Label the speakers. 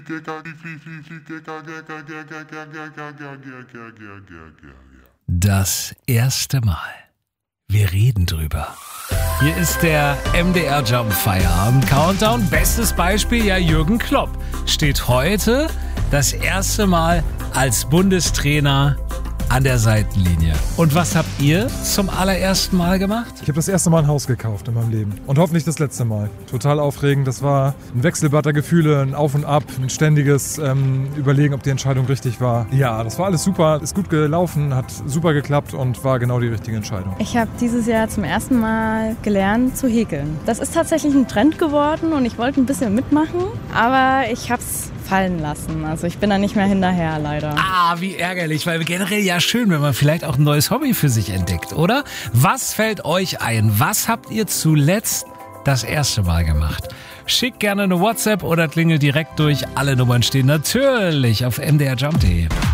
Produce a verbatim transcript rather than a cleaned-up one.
Speaker 1: Das erste Mal. Wir reden drüber. Hier ist der M D R Jump Feierabend Countdown. Bestes Beispiel, ja, Jürgen Klopp steht heute das erste Mal als Bundestrainer an der Seitenlinie. Und was habt ihr zum allerersten Mal gemacht?
Speaker 2: Ich habe das erste Mal ein Haus gekauft in meinem Leben. Und hoffentlich das letzte Mal. Total aufregend. Das war ein Wechselbad der Gefühle, ein Auf und Ab, ein ständiges ähm, Überlegen, ob die Entscheidung richtig war. Ja, das war alles super, ist gut gelaufen, hat super geklappt und war genau die richtige Entscheidung.
Speaker 3: Ich habe dieses Jahr zum ersten Mal gelernt zu häkeln. Das ist tatsächlich ein Trend geworden und ich wollte ein bisschen mitmachen, aber ich habe es fallen lassen. Also ich bin da nicht mehr hinterher, leider.
Speaker 1: Ah, wie ärgerlich, weil generell ja schön, wenn man vielleicht auch ein neues Hobby für sich entdeckt, oder? Was fällt euch ein? Was habt ihr zuletzt das erste Mal gemacht? Schickt gerne eine WhatsApp oder klingelt direkt durch. Alle Nummern stehen natürlich auf m d r jump punkt d e.